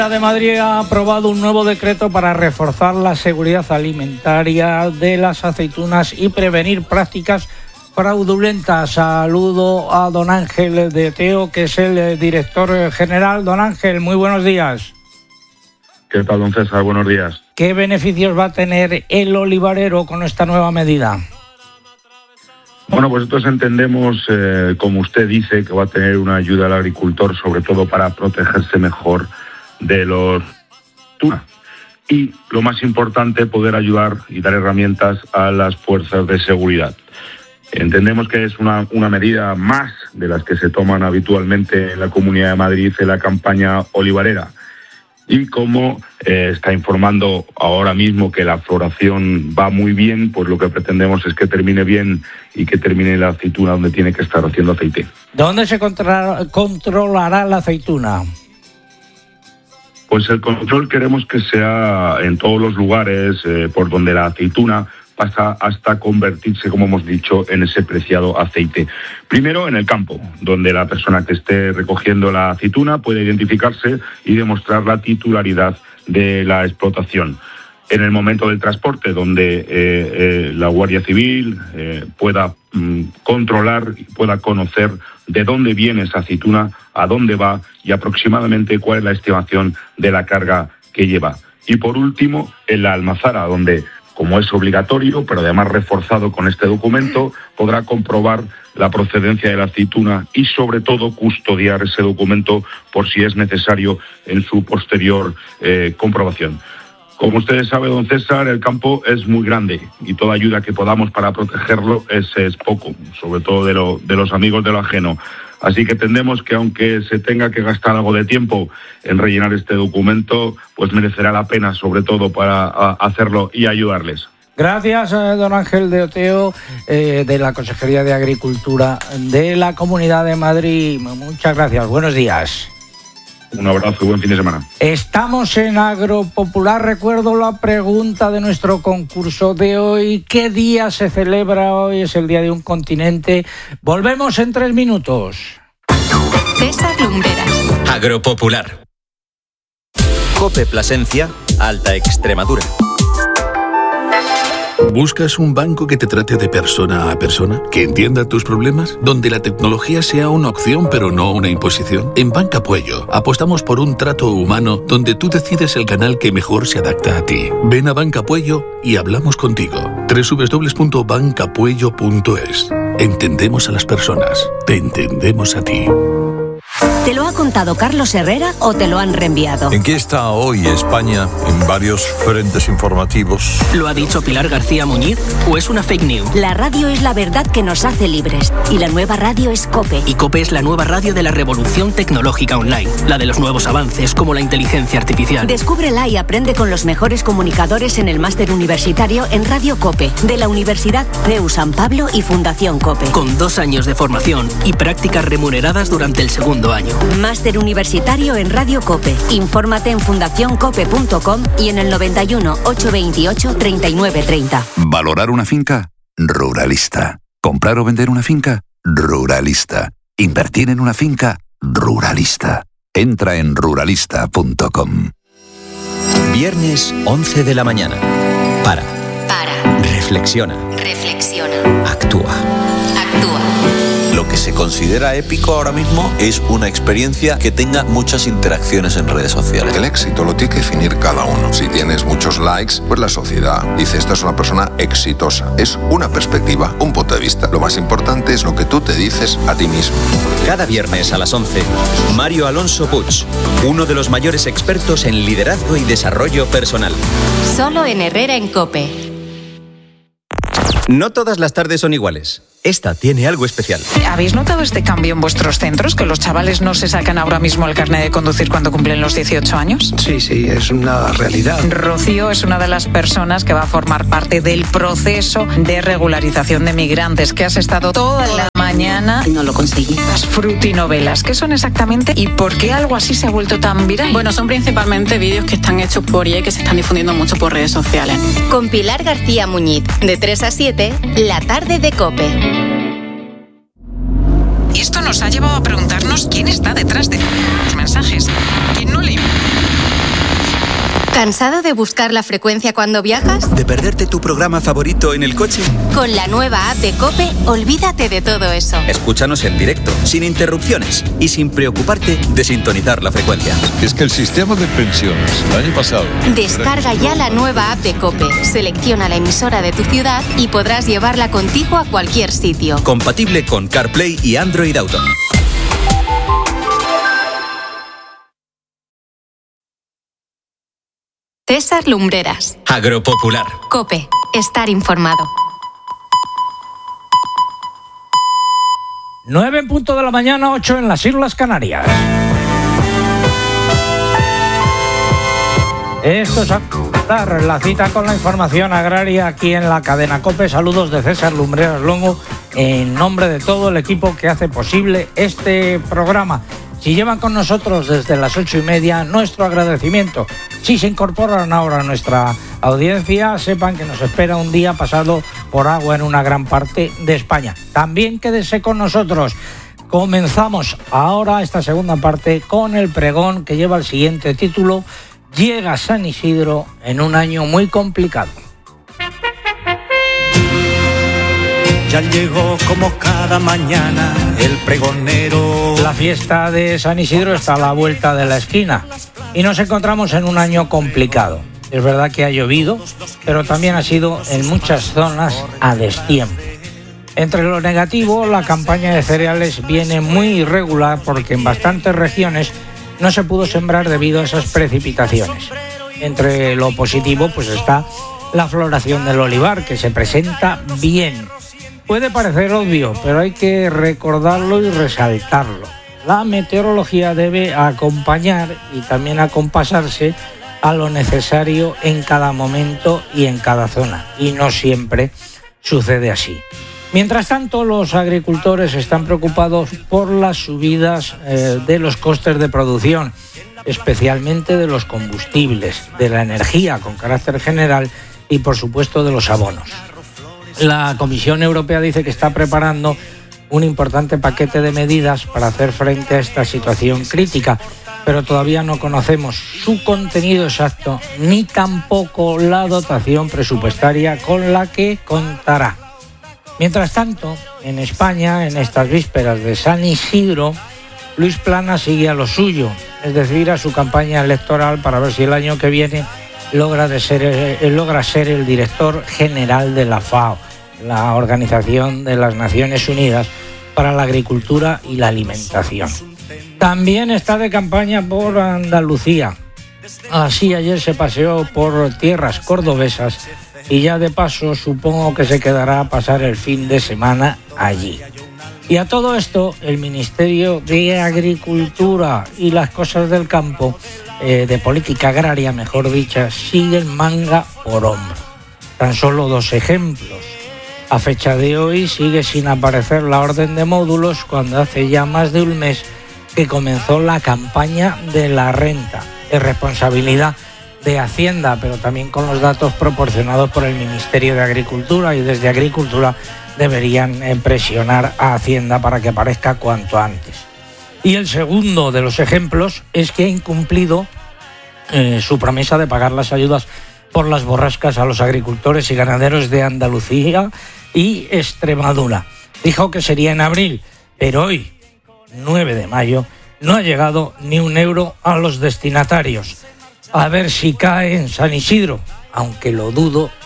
de Madrid ha aprobado un nuevo decreto para reforzar la seguridad alimentaria de las aceitunas y prevenir prácticas fraudulentas. Saludo a don Ángel de Oteo, que es el director general. Don Ángel, muy buenos días. ¿Qué tal, don César? Buenos días. ¿Qué beneficios va a tener el olivarero con esta nueva medida? Bueno, pues nosotros entendemos, como usted dice, que va a tener una ayuda al agricultor, sobre todo para protegerse mejor de los tunas. Y lo más importante, poder ayudar y dar herramientas a las fuerzas de seguridad. Entendemos que es una medida más de las que se toman habitualmente en la Comunidad de Madrid en la campaña olivarera. Y como está informando ahora mismo que la floración va muy bien, pues lo que pretendemos es que termine bien y que termine la aceituna donde tiene que estar haciendo aceite. ¿Dónde se controlará la aceituna? Pues el control queremos que sea en todos los lugares por donde la aceituna pasa hasta convertirse, como hemos dicho, en ese preciado aceite. Primero en el campo, donde la persona que esté recogiendo la aceituna puede identificarse y demostrar la titularidad de la explotación. En el momento del transporte, donde la Guardia Civil pueda controlar y pueda conocer de dónde viene esa aceituna, a dónde va y aproximadamente cuál es la estimación de la carga que lleva. Y por último, en la almazara, donde, como es obligatorio, pero además reforzado con este documento, podrá comprobar la procedencia de la aceituna y, sobre todo, custodiar ese documento por si es necesario en su posterior comprobación. Como ustedes saben, don César, el campo es muy grande y toda ayuda que podamos para protegerlo es poco, sobre todo de los amigos de lo ajeno. Así que entendemos que aunque se tenga que gastar algo de tiempo en rellenar este documento, pues merecerá la pena, sobre todo para hacerlo y ayudarles. Gracias, don Ángel de Oteo, de la Consejería de Agricultura de la Comunidad de Madrid. Muchas gracias, buenos días. Un abrazo y buen fin de semana. Estamos en Agropopular. Recuerdo la pregunta de nuestro concurso de hoy. ¿Qué día se celebra hoy? Es el Día de un Continente. Volvemos en 3 minutos. César Lumbreras. Agropopular. COPE Plasencia, Alta Extremadura. ¿Buscas un banco que te trate de persona a persona? ¿Que entienda tus problemas? ¿Donde la tecnología sea una opción pero no una imposición? En Banca Puello apostamos por un trato humano donde tú decides el canal que mejor se adapta a ti. Ven a Banca Puello y hablamos contigo. www.bancapuello.es. Entendemos a las personas. Te entendemos a ti. ¿Te lo ha contado Carlos Herrera o te lo han reenviado? ¿En qué está hoy España en varios frentes informativos? ¿Lo ha dicho Pilar García Muñiz o es una fake news? La radio es la verdad que nos hace libres y la nueva radio es COPE. Y COPE es la nueva radio de la revolución tecnológica online, la de los nuevos avances como la inteligencia artificial. Descúbrela y aprende con los mejores comunicadores en el máster universitario en Radio COPE de la Universidad CEU San Pablo y Fundación COPE. Con 2 años de formación y prácticas remuneradas durante el segundo año. Máster universitario en Radio COPE. Infórmate en fundacioncope.com y en el 91 828 3930. Valorar una finca, Ruralista. Comprar o vender una finca, Ruralista. Invertir en una finca, Ruralista. Entra en ruralista.com. Viernes 11 de la mañana. Para. Reflexiona. Actúa. Lo que se considera épico ahora mismo es una experiencia que tenga muchas interacciones en redes sociales. El éxito lo tiene que definir cada uno. Si tienes muchos likes, pues la sociedad dice esta es una persona exitosa. Es una perspectiva, un punto de vista. Lo más importante es lo que tú te dices a ti mismo. Cada viernes a las 11, Mario Alonso Puig, uno de los mayores expertos en liderazgo y desarrollo personal. Solo en Herrera en COPE. No todas las tardes son iguales. Esta tiene algo especial. ¿Habéis notado este cambio en vuestros centros? ¿Que los chavales no se sacan ahora mismo el carnet de conducir cuando cumplen los 18 años? Sí, es una realidad. Rocío es una de las personas que va a formar parte del proceso de regularización de migrantes, que has estado toda la mañana. No lo conseguí. Las frutinovelas, ¿qué son exactamente y por qué algo así se ha vuelto tan viral? Bueno, son principalmente vídeos que están hechos por IA y que se están difundiendo mucho por redes sociales. Con Pilar García Muñiz, de 3 a 7, la tarde de COPE. Y esto nos ha llevado a preguntarnos quién está detrás de los mensajes, quién no le importa. ¿Cansado de buscar la frecuencia cuando viajas? ¿De perderte tu programa favorito en el coche? Con la nueva app de COPE, olvídate de todo eso. Escúchanos en directo, sin interrupciones y sin preocuparte de sintonizar la frecuencia. Es que el sistema de pensiones el año pasado... Descarga ya la nueva app de COPE, selecciona la emisora de tu ciudad y podrás llevarla contigo a cualquier sitio. Compatible con CarPlay y Android Auto. César Lumbreras. Agropopular. COPE. Estar informado. 9 en punto de la mañana, 8 en las Islas Canarias. Esto es la cita con la información agraria aquí en la cadena COPE. Saludos de César Lumbreras Longo en nombre de todo el equipo que hace posible este programa. Si llevan con nosotros desde las 8:30, nuestro agradecimiento. Si se incorporan ahora a nuestra audiencia, sepan que nos espera un día pasado por agua en una gran parte de España. También quédese con nosotros. Comenzamos ahora esta segunda parte con el pregón que lleva el siguiente título: Llega San Isidro en un año muy complicado. Ya llegó como cada mañana el pregonero. La fiesta de San Isidro está a la vuelta de la esquina y nos encontramos en un año complicado. Es verdad que ha llovido, pero también ha sido en muchas zonas a destiempo. Entre lo negativo, la campaña de cereales viene muy irregular porque en bastantes regiones no se pudo sembrar debido a esas precipitaciones. Entre lo positivo, pues está la floración del olivar, que se presenta bien. Puede parecer obvio, pero hay que recordarlo y resaltarlo. La meteorología debe acompañar y también acompasarse a lo necesario en cada momento y en cada zona, y no siempre sucede así. Mientras tanto, los agricultores están preocupados por las subidas de los costes de producción, especialmente de los combustibles, de la energía con carácter general y, por supuesto, de los abonos. La Comisión Europea dice que está preparando un importante paquete de medidas para hacer frente a esta situación crítica, pero todavía no conocemos su contenido exacto ni tampoco la dotación presupuestaria con la que contará. Mientras tanto, en España, en estas vísperas de San Isidro, Luis Planas sigue a lo suyo, es decir, a su campaña electoral para ver si el año que viene logra ser el director general de la FAO, la Organización de las Naciones Unidas para la Agricultura y la Alimentación. También está de campaña por Andalucía. Así ayer se paseó por tierras cordobesas y ya de paso supongo que se quedará a pasar el fin de semana allí. Y a todo esto, el Ministerio de Agricultura y las cosas del campo, de política agraria, mejor dicha, siguen manga por hombro. Tan solo 2 ejemplos. A fecha de hoy sigue sin aparecer la orden de módulos cuando hace ya más de un mes que comenzó la campaña de la renta. Es responsabilidad de Hacienda, pero también con los datos proporcionados por el Ministerio de Agricultura, y desde Agricultura deberían presionar a Hacienda para que aparezca cuanto antes. Y el segundo de los ejemplos es que ha incumplido su promesa de pagar las ayudas por las borrascas a los agricultores y ganaderos de Andalucía y Extremadura. Dijo que sería en abril, pero hoy, 9 de mayo, no ha llegado ni un euro a los destinatarios. A ver si cae en San Isidro, aunque lo dudo